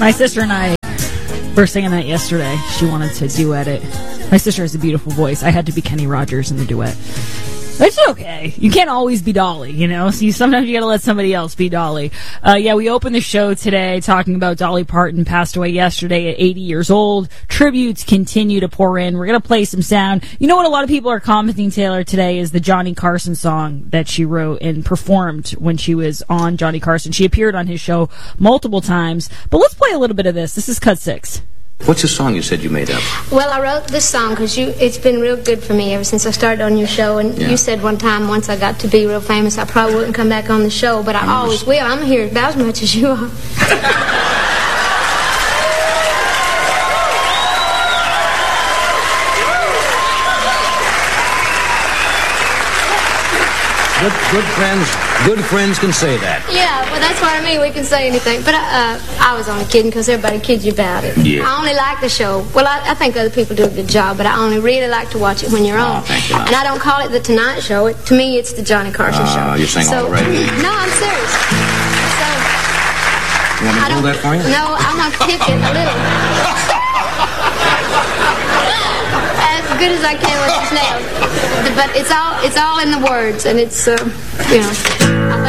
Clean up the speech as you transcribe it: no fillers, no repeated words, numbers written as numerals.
My sister and I were singing that yesterday. She wanted to duet it. My sister has a beautiful voice. I had to be Kenny Rogers in the duet. It's okay. You can't always be Dolly, you know? So sometimes you gotta let somebody else be Dolly. Yeah, we opened the show today talking about Dolly Parton, passed away yesterday at 80 years old. Tributes continue to pour in. We're gonna play some sound. You know what a lot of people are commenting, Taylor, today is the Johnny Carson song that she wrote and performed when she was on Johnny Carson. She appeared on his show multiple times. But let's play a little bit of this. This is cut 6. What's the song you said you made up? Well, I wrote this song because it's been real good for me ever since I started on your show. And you said one time, once I got to be real famous, I probably wouldn't come back on the show, but I always will. I'm here about as much as you are. Good friends can say that. Yeah, well, that's what I mean. We can say anything. But I was only kidding because everybody kids you about it. Yeah. I only like the show. Well, I think other people do a good job, but I only really like to watch it when you're on. Thank you. And I don't call it the Tonight Show. To me, it's the Johnny Carson show. You're saying all right. No, I'm serious. So, you want me to hold that for you? No, I'm going to pitch it a little. As good as I can with these nails. But it's all in the words, and it's, you know, I think